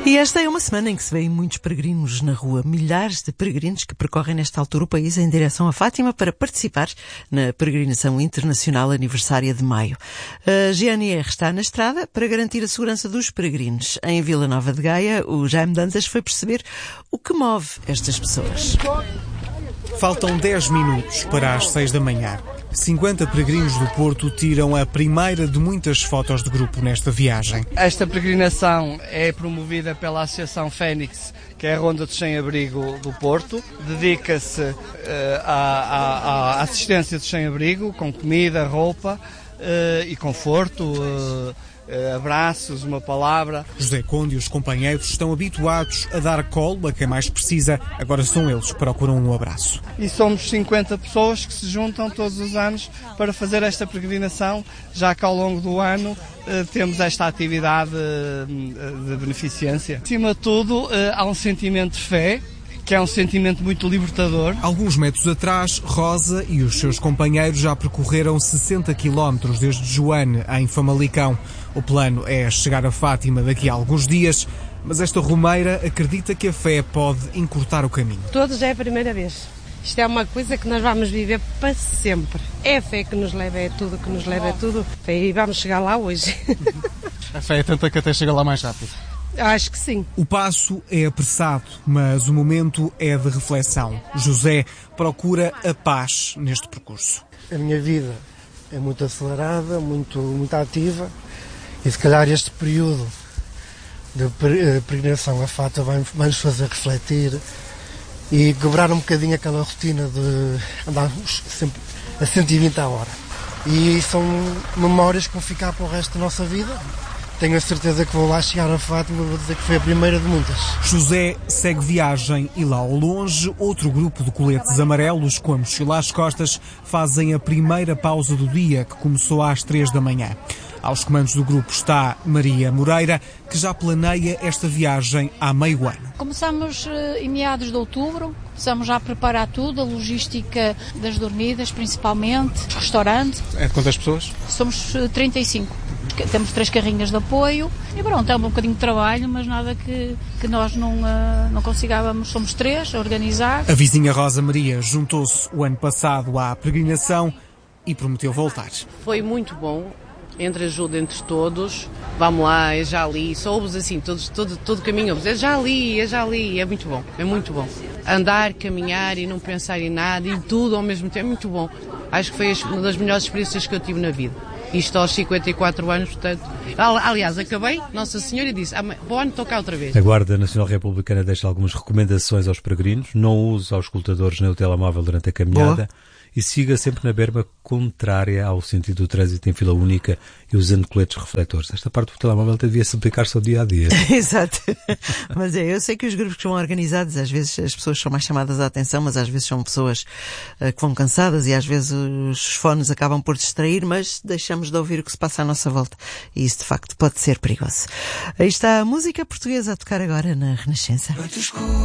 E esta é uma semana em que se vêem muitos peregrinos na rua. Milhares de peregrinos que percorrem nesta altura o país em direção a Fátima para participar na peregrinação internacional aniversária de maio. A GNR está na estrada para garantir a segurança dos peregrinos. Em Vila Nova de Gaia, o Jaime Dantas foi perceber o que move estas pessoas. Faltam 10 minutos para as 6 da manhã. 50 peregrinos do Porto tiram a primeira de muitas fotos de grupo nesta viagem. Esta peregrinação é promovida pela Associação Fénix, que é a Ronda dos Sem-Abrigo do Porto. Dedica-se à assistência dos sem-abrigo, com comida, roupa e conforto, abraços, uma palavra. José Conde e os companheiros estão habituados a dar colo a quem mais precisa. Agora são eles que procuram um abraço. E somos 50 pessoas que se juntam todos os anos para fazer esta peregrinação, já que ao longo do ano temos esta atividade de beneficência. Acima de tudo, há um sentimento de fé, que é um sentimento muito libertador. Alguns metros atrás, Rosa e os seus companheiros já percorreram 60 km desde Joane, em Famalicão. O plano é chegar a Fátima daqui a alguns dias, mas esta romeira acredita que a fé pode encurtar o caminho. Todos é a primeira vez. Isto é uma coisa que nós vamos viver para sempre. É a fé que nos leva, é tudo que nos leva, é tudo. E vamos chegar lá hoje. A fé é tanta que até chega lá mais rápido. Acho que sim. O passo é apressado, mas o momento é de reflexão. José procura a paz neste percurso. A minha vida é muito acelerada, muito ativa, e se calhar este período de peregrinação a Fátima vai-nos fazer refletir e quebrar um bocadinho aquela rotina de andarmos sempre a 120 a hora. E são memórias que vão ficar para o resto da nossa vida. Tenho a certeza que vou lá chegar a Fátima e vou dizer que foi a primeira de muitas. José segue viagem e lá ao longe, outro grupo de coletes amarelos com a mochila às costas fazem a primeira pausa do dia, que começou às 3 da manhã. Aos comandos do grupo está Maria Moreira, que já planeia esta viagem há meio ano. Começamos em meados de outubro, estamos já a preparar tudo, a logística das dormidas principalmente, restaurante. É de quantas pessoas? Somos 35. Temos 3 carrinhas de apoio e pronto, é um bocadinho de trabalho, mas nada que nós não consigávamos. Somos 3 a organizar. A vizinha Rosa Maria juntou-se o ano passado à peregrinação e prometeu voltar. Foi muito bom, entre ajuda entre todos. Vamos lá, é já ali, só ouves assim, todo o caminho ouves, é já ali, é muito bom, é muito bom. Andar, caminhar e não pensar em nada e tudo ao mesmo tempo é muito bom. Acho que foi uma das melhores experiências que eu tive na vida. Isto aos 54 anos, portanto... Aliás, acabei, Nossa Senhora, e disse, bom ano, estou cá outra vez. A Guarda Nacional Republicana deixa algumas recomendações aos peregrinos. Não use aos escutadores nem o telemóvel durante a caminhada. Boa. E siga sempre na berma contrária ao sentido do trânsito em fila única e usando coletes refletores. Esta parte do telemóvel devia-se aplicar-se ao dia-a-dia. Exato. Mas eu sei que os grupos que são organizados, às vezes as pessoas são mais chamadas à atenção, mas às vezes são pessoas que vão cansadas e às vezes os fones acabam por distrair, mas deixamos de ouvir o que se passa à nossa volta. E isso, de facto, pode ser perigoso. Aí está a música portuguesa a tocar agora na Renascença.